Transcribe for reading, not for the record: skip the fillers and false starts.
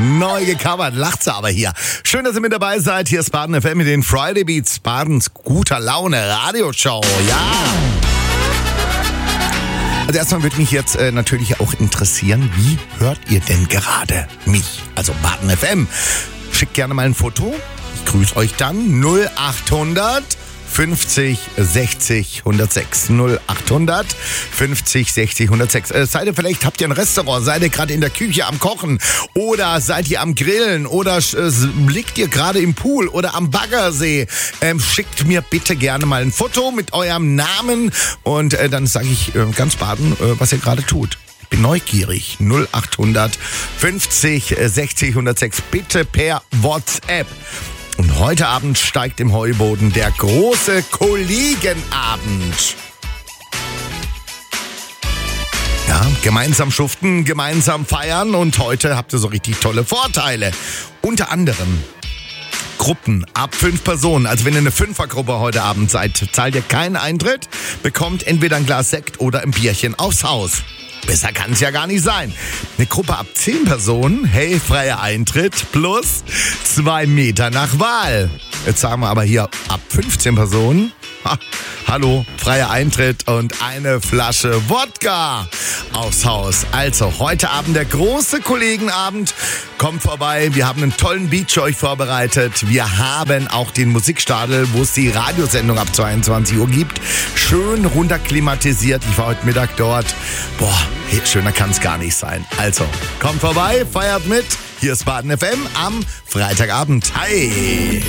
Neu gecovert, lacht sie aber hier. Schön, dass ihr mit dabei seid. Hier ist Baden FM mit den Friday Beats, Badens guter Laune Radioshow. Ja! Also erstmal würde mich jetzt natürlich auch interessieren, wie hört ihr denn gerade mich? Also Baden FM. Schickt gerne mal ein Foto. Ich grüße euch dann. 0800 50 60 106. 0800 50 60 106. Seid ihr vielleicht, habt ihr ein Restaurant, seid ihr gerade in der Küche am Kochen oder seid ihr am Grillen oder liegt ihr gerade im Pool oder am Baggersee? Schickt mir bitte gerne mal ein Foto mit eurem Namen und dann sage ich ganz Baden, was ihr gerade tut. Ich bin neugierig. 0800 50 60 106. Bitte per WhatsApp. Und heute Abend steigt im Heuboden der große Kollegenabend. Ja, gemeinsam schuften, gemeinsam feiern und heute habt ihr so richtig tolle Vorteile. Unter anderem Gruppen ab 5 Personen. Also wenn ihr eine 5er-Gruppe heute Abend seid, zahlt ihr keinen Eintritt, bekommt entweder ein Glas Sekt oder ein Bierchen aufs Haus. Besser kann es ja gar nicht sein. Eine Gruppe ab 10 Personen, hey, freier Eintritt plus 2 Meter nach Wahl. Jetzt sagen wir aber hier ab 15 Personen, hallo, freier Eintritt und eine Flasche Wodka aufs Haus. Also heute Abend der große Kollegenabend. Kommt vorbei, wir haben einen tollen Beat für euch vorbereitet. Wir haben auch den Musikstadel, wo es die Radiosendung ab 22 Uhr gibt. Schön runterklimatisiert. Ich war heute Mittag dort. Boah, schöner kann es gar nicht sein. Also, kommt vorbei, feiert mit. Hier ist Baden FM am Freitagabend. Hi!